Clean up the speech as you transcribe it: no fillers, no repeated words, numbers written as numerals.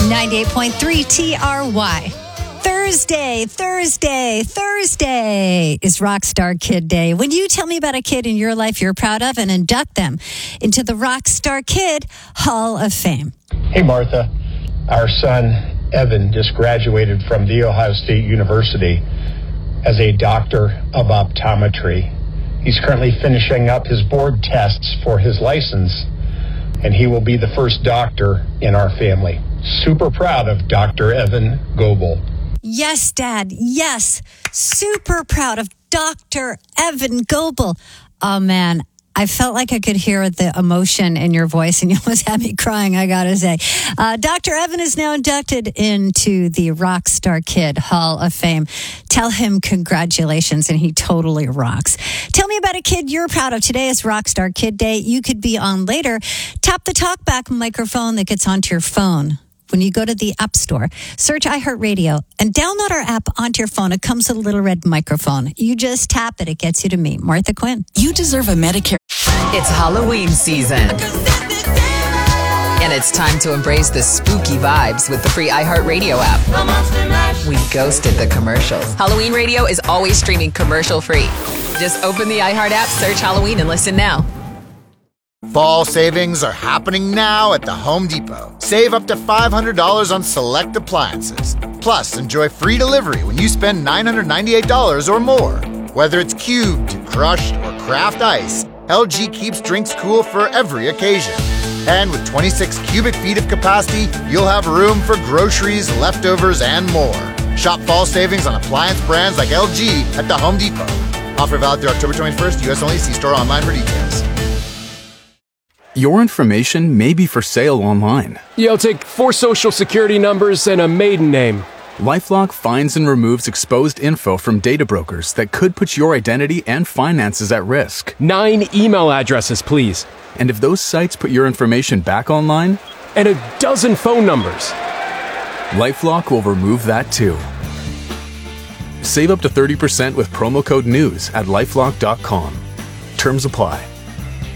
98.3 TRY. Thursday is Rockstar Kid Day. When you tell me about a kid in your life you're proud of and induct them into the Rockstar Kid Hall of Fame. Hey, Martha. Our son, Evan, just graduated from The Ohio State University as a doctor of optometry. He's currently finishing up his board tests for his license, and he will be the first doctor in our family. Super proud of Dr. Evan Goebel. Yes, Dad. Yes. Super proud of Dr. Evan Goebel. Oh, man. I felt like I could hear the emotion in your voice, and you almost had me crying, I gotta say. Dr. Evan is now inducted into the Rockstar Kid Hall of Fame. Tell him congratulations, and he totally rocks. Tell me about a kid you're proud of. Today is Rockstar Kid Day. You could be on later. Tap the talkback microphone that gets onto your phone. When you go to the App Store, search iHeartRadio and download our app onto your phone. It comes with a little red microphone. You just tap it. It gets you to me, Martha Quinn. You deserve a Medicare. It's Halloween season. And it's time to embrace the spooky vibes with the free iHeartRadio app. We ghosted the commercials. Halloween radio is always streaming commercial free. Just open the iHeart app, search Halloween, and listen now. Fall savings are happening now at the Home Depot. Save up to $500 on select appliances. Plus, enjoy free delivery when you spend $998 or more. Whether it's cubed, crushed, or craft ice, LG keeps drinks cool for every occasion. And with 26 cubic feet of capacity, you'll have room for groceries, leftovers, and more. Shop fall savings on appliance brands like LG at the Home Depot. Offer valid through October 21st. U.S. only. See store online for details. Your information may be for sale online. Yeah, I'll take 4 social security numbers and a maiden name. LifeLock finds and removes exposed info from data brokers that could put your identity and finances at risk. 9 email addresses, please. And if those sites put your information back online? And a dozen phone numbers. LifeLock will remove that too. Save up to 30% with promo code NEWS at LifeLock.com. Terms apply.